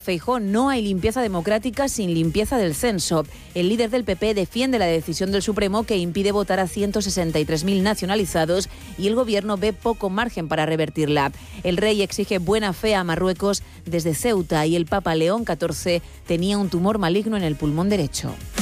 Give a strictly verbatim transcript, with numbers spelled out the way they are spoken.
Feijóo, no hay limpieza democrática sin limpieza del censo. El líder del P P defiende la decisión del Supremo que impide votar a ciento sesenta y tres mil nacionalizados y el gobierno ve poco margen para revertirla. El rey exige buena fe a Marruecos desde Ceuta y el Papa León catorce tenía un tumor maligno en el pulmón derecho.